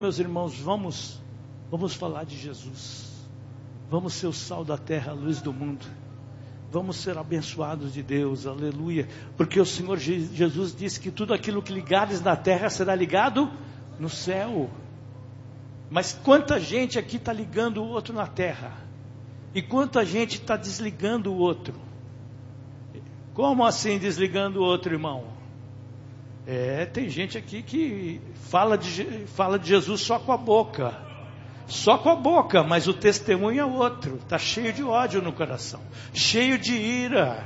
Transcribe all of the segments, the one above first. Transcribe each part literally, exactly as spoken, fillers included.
Meus irmãos, vamos, vamos falar de Jesus. Vamos ser o sal da terra, a luz do mundo. Vamos ser abençoados de Deus, aleluia. Porque o Senhor Jesus disse que tudo aquilo que ligares na terra será ligado no céu. Mas quanta gente aqui está ligando o outro na terra? E quanta gente está desligando o outro? Como assim desligando o outro, irmão? É, tem gente aqui que fala de, fala de Jesus só com a boca. Só com a boca, mas o testemunho é outro. Está cheio de ódio no coração. Cheio de ira.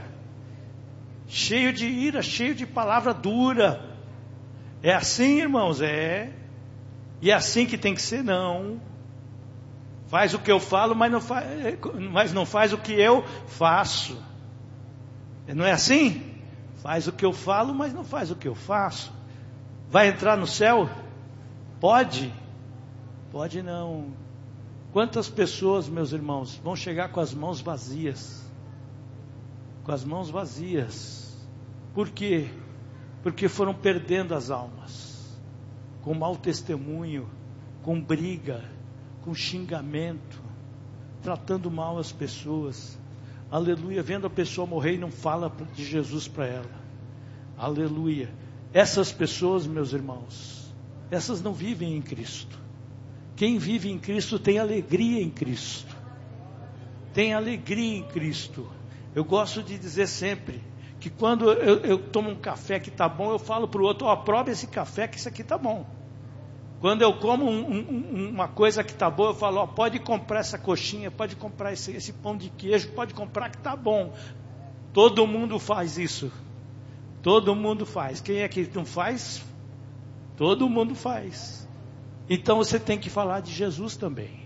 Cheio de ira, cheio de palavra dura. É assim, irmãos? É. E é assim que tem que ser? Não. Faz o que eu falo, mas não faz, mas não faz o que eu faço. Não é assim? Faz o que eu falo, mas não faz o que eu faço. Vai entrar no céu? Pode? Pode não. Quantas pessoas, meus irmãos, vão chegar com as mãos vazias? Com as mãos vazias. Por quê? Porque foram perdendo as almas. Com mau testemunho, com briga, com xingamento, tratando mal as pessoas. Aleluia, vendo a pessoa morrer e não fala de Jesus para ela. Aleluia. Essas pessoas, meus irmãos, essas não vivem em Cristo. Quem vive em Cristo tem alegria em Cristo. Tem alegria em Cristo. Eu gosto de dizer sempre que quando eu, eu tomo um café que está bom, eu falo para o outro, ó, prova esse café que isso aqui está bom. Quando eu como um, um, uma coisa que está boa, eu falo, ó, pode comprar essa coxinha, pode comprar esse, esse pão de queijo, pode comprar que está bom. Todo mundo faz isso. Todo mundo faz. Quem é que não faz? Todo mundo faz. Então você tem que falar de Jesus também.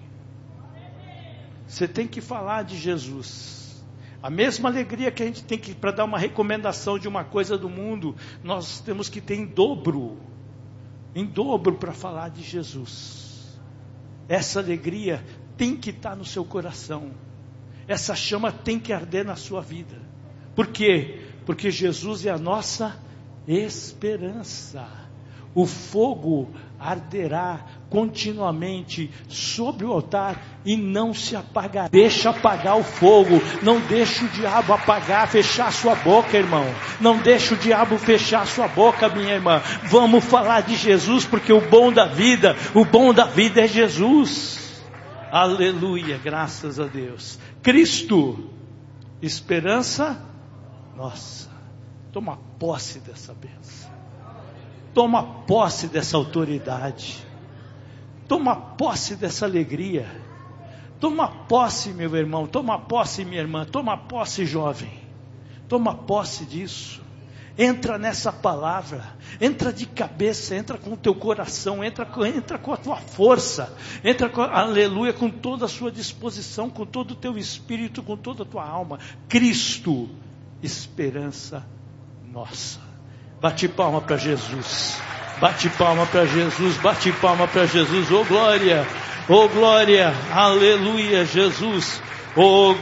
Você tem que falar de Jesus. A mesma alegria que a gente tem que, para dar uma recomendação de uma coisa do mundo, nós temos que ter em dobro. Em dobro para falar de Jesus. Essa alegria tem que estar no seu coração. Essa chama tem que arder na sua vida. Por quê? Porque Jesus é a nossa esperança. O fogo arderá continuamente sobre o altar e não se apagará. Deixa apagar o fogo. Não deixa o diabo apagar, fechar sua boca, irmão. Não deixa o diabo fechar sua boca, minha irmã. Vamos falar de Jesus, porque o bom da vida, o bom da vida é Jesus. Aleluia, graças a Deus. Cristo, esperança nossa. Toma posse dessa bênção. Toma posse dessa autoridade. Toma posse dessa alegria. Toma posse, meu irmão. Toma posse, minha irmã. Toma posse, jovem. Toma posse disso. Entra nessa palavra. Entra de cabeça. Entra com o teu coração. Entra, entra com a tua força. Entra, com, aleluia, com toda a sua disposição. Com todo o teu espírito. Com toda a tua alma. Cristo, esperança nossa. Bate palma para Jesus. Bate palma para Jesus. Bate palma para Jesus. Oh glória. Oh glória. Aleluia, Jesus. Oh